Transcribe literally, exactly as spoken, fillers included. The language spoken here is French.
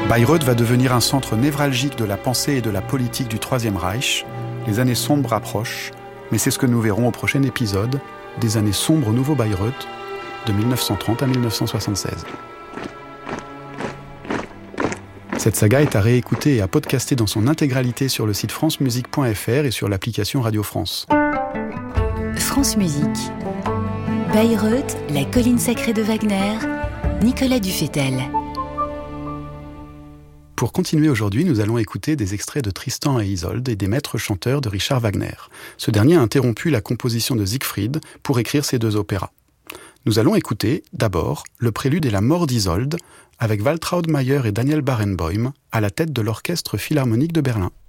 Bayreuth va devenir un centre névralgique de la pensée et de la politique du Troisième Reich. Les années sombres approchent, mais c'est ce que nous verrons au prochain épisode des années sombres au Nouveau Bayreuth, de mille neuf cent trente à mille neuf cent soixante-seize. Cette saga est à réécouter et à podcaster dans son intégralité sur le site francemusique point f r et sur l'application Radio France. France Musique. Bayreuth, la colline sacrée de Wagner. Nicolas Dufetel. Pour continuer aujourd'hui, nous allons écouter des extraits de Tristan et Isolde et des maîtres chanteurs de Richard Wagner. Ce dernier a interrompu la composition de Siegfried pour écrire ces deux opéras. Nous allons écouter, d'abord, le prélude et la mort d'Isolde, avec Waltraud Mayer et Daniel Barenboim à la tête de l'Orchestre Philharmonique de Berlin.